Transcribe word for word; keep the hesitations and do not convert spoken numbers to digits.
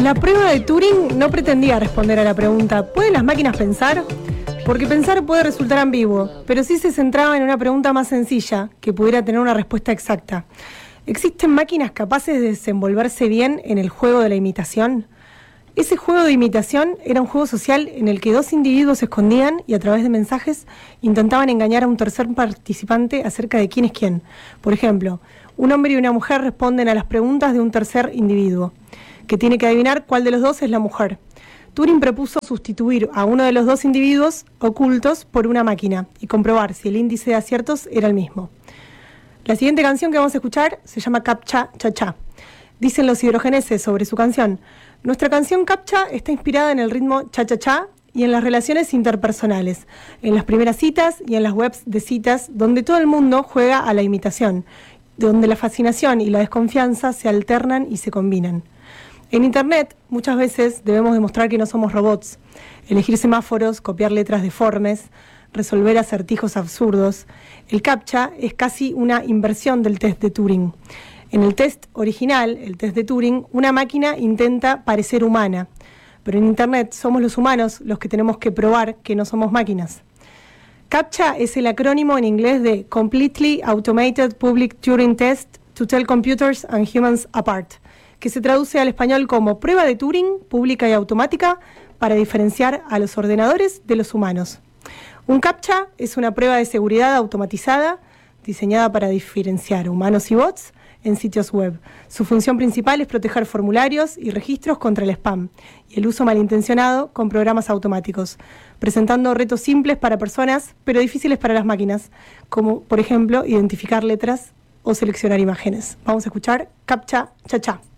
La prueba de Turing no pretendía responder a la pregunta ¿pueden las máquinas pensar? Porque pensar puede resultar ambiguo, pero sí se centraba en una pregunta más sencilla, que pudiera tener una respuesta exacta. ¿Existen máquinas capaces de desenvolverse bien en el juego de la imitación? Ese juego de imitación era un juego social en el que dos individuos se escondían y a través de mensajes intentaban engañar a un tercer participante acerca de quién es quién. Por ejemplo, un hombre y una mujer responden a las preguntas de un tercer individuo, que tiene que adivinar cuál de los dos es la mujer. Turing propuso sustituir a uno de los dos individuos ocultos por una máquina y comprobar si el índice de aciertos era el mismo. La siguiente canción que vamos a escuchar se llama Captcha Cha Cha. Dicen los hidrogeneses sobre su canción: nuestra canción Captcha está inspirada en el ritmo cha-cha-cha y en las relaciones interpersonales, en las primeras citas y en las webs de citas donde todo el mundo juega a la imitación, donde la fascinación y la desconfianza se alternan y se combinan. En Internet, muchas veces debemos demostrar que no somos robots, elegir semáforos, copiar letras deformes, resolver acertijos absurdos. El CAPTCHA es casi una inversión del test de Turing. En el test original, el test de Turing, una máquina intenta parecer humana, pero en Internet somos los humanos los que tenemos que probar que no somos máquinas. CAPTCHA es el acrónimo en inglés de Completely Automated Public Turing Test to Tell Computers and Humans Apart, que se traduce al español como prueba de Turing pública y automática para diferenciar a los ordenadores de los humanos. Un CAPTCHA es una prueba de seguridad automatizada diseñada para diferenciar humanos y bots en sitios web. Su función principal es proteger formularios y registros contra el spam y el uso malintencionado con programas automáticos, presentando retos simples para personas, pero difíciles para las máquinas, como, por ejemplo, identificar letras o seleccionar imágenes. Vamos a escuchar Captcha Cha Cha.